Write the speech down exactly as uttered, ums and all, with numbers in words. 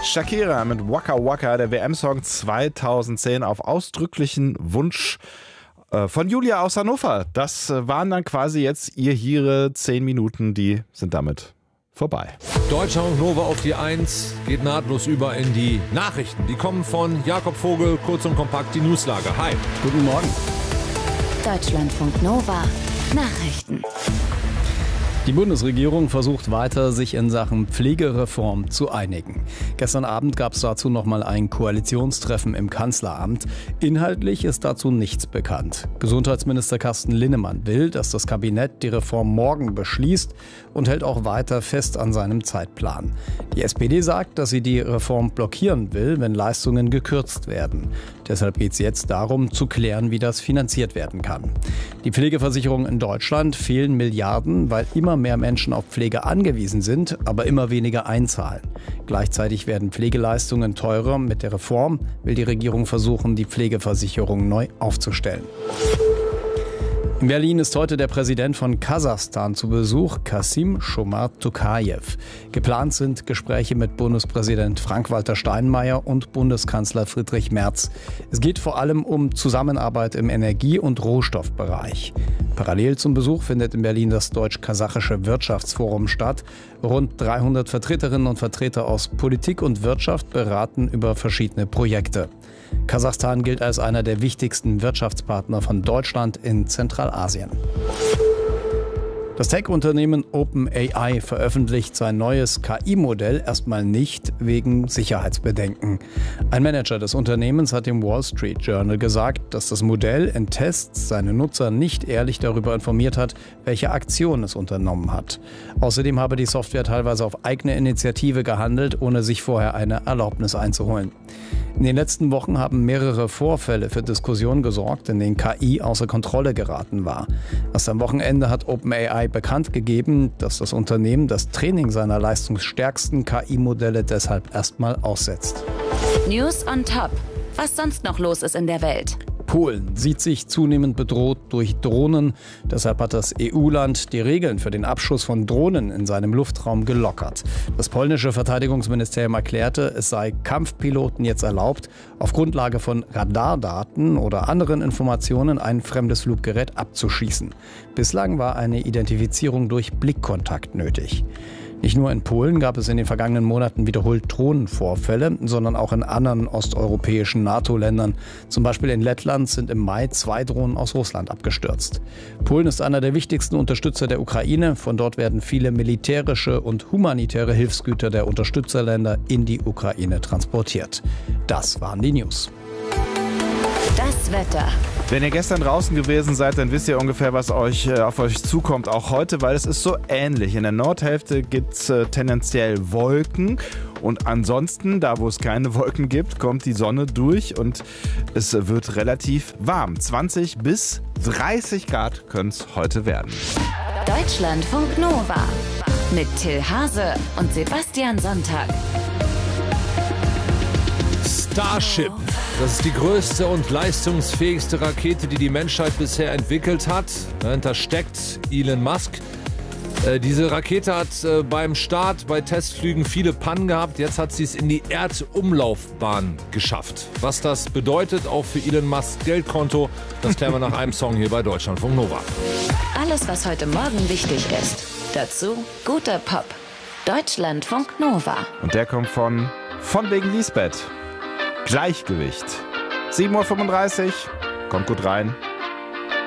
Shakira mit Waka Waka, der W M-Song zweitausendzehn auf ausdrücklichen Wunsch äh, von Julia aus Hannover. Das äh, waren dann quasi jetzt ihr ihre zehn Minuten, die sind damit vorbei. Deutschland Nova auf die eins geht nahtlos über in die Nachrichten. Die kommen von Jakob Vogel, kurz und kompakt die Newslage. Hi. Guten Morgen. Deutschlandfunk Nova Nachrichten. Die Bundesregierung versucht weiter, sich in Sachen Pflegereform zu einigen. Gestern Abend gab es dazu noch mal ein Koalitionstreffen im Kanzleramt. Inhaltlich ist dazu nichts bekannt. Gesundheitsminister Carsten Linnemann will, dass das Kabinett die Reform morgen beschließt und hält auch weiter fest an seinem Zeitplan. Die S P D sagt, dass sie die Reform blockieren will, wenn Leistungen gekürzt werden. Deshalb geht es jetzt darum, zu klären, wie das finanziert werden kann. Die Pflegeversicherung in Deutschland fehlen Milliarden, weil immer mehr Menschen auf Pflege angewiesen sind, aber immer weniger einzahlen. Gleichzeitig werden Pflegeleistungen teurer. Mit der Reform will die Regierung versuchen, die Pflegeversicherung neu aufzustellen. In Berlin ist heute der Präsident von Kasachstan zu Besuch, Kassym-Jomart Tokayev. Geplant sind Gespräche mit Bundespräsident Frank-Walter Steinmeier und Bundeskanzler Friedrich Merz. Es geht vor allem um Zusammenarbeit im Energie- und Rohstoffbereich. Parallel zum Besuch findet in Berlin das Deutsch-Kasachische Wirtschaftsforum statt. Rund dreihundert Vertreterinnen und Vertreter aus Politik und Wirtschaft beraten über verschiedene Projekte. Kasachstan gilt als einer der wichtigsten Wirtschaftspartner von Deutschland in Zentralasien. Das Tech-Unternehmen OpenAI veröffentlicht sein neues K I-Modell erstmal nicht wegen Sicherheitsbedenken. Ein Manager des Unternehmens hat dem Wall Street Journal gesagt, dass das Modell in Tests seine Nutzer nicht ehrlich darüber informiert hat, welche Aktion es unternommen hat. Außerdem habe die Software teilweise auf eigene Initiative gehandelt, ohne sich vorher eine Erlaubnis einzuholen. In den letzten Wochen haben mehrere Vorfälle für Diskussionen gesorgt, in denen K I außer Kontrolle geraten war. Erst am Wochenende hat OpenAI bekannt gegeben, dass das Unternehmen das Training seiner leistungsstärksten K I-Modelle deshalb erstmal aussetzt. News on Top. Was sonst noch los ist in der Welt? Polen sieht sich zunehmend bedroht durch Drohnen. Deshalb hat das E U-Land die Regeln für den Abschuss von Drohnen in seinem Luftraum gelockert. Das polnische Verteidigungsministerium erklärte, es sei Kampfpiloten jetzt erlaubt, auf Grundlage von Radardaten oder anderen Informationen ein fremdes Fluggerät abzuschießen. Bislang war eine Identifizierung durch Blickkontakt nötig. Nicht nur in Polen gab es in den vergangenen Monaten wiederholt Drohnenvorfälle, sondern auch in anderen osteuropäischen NATO-Ländern. Zum Beispiel in Lettland sind im Mai zwei Drohnen aus Russland abgestürzt. Polen ist einer der wichtigsten Unterstützer der Ukraine. Von dort werden viele militärische und humanitäre Hilfsgüter der Unterstützerländer in die Ukraine transportiert. Das waren die News. Das Wetter. Wenn ihr gestern draußen gewesen seid, dann wisst ihr ungefähr, was euch äh, auf euch zukommt, auch heute, weil es ist so ähnlich. In der Nordhälfte gibt es äh, tendenziell Wolken und ansonsten, da wo es keine Wolken gibt, kommt die Sonne durch und es äh, wird relativ warm. zwanzig bis dreißig Grad können es heute werden. Deutschlandfunk Nova mit Till Hase und Sebastian Sonntag. Starship. Das ist die größte und leistungsfähigste Rakete, die die Menschheit bisher entwickelt hat. Dahinter steckt Elon Musk. Äh, diese Rakete hat äh, beim Start, bei Testflügen viele Pannen gehabt. Jetzt hat sie es in die Erdumlaufbahn geschafft. Was das bedeutet, auch für Elon Musks Geldkonto, das klären wir nach einem Song hier bei Deutschlandfunk Nova. Alles, was heute Morgen wichtig ist. Dazu guter Pop. Deutschlandfunk Nova. Und der kommt von von wegen Lisbeth. Gleichgewicht. sieben Uhr fünfunddreißig. Kommt gut rein.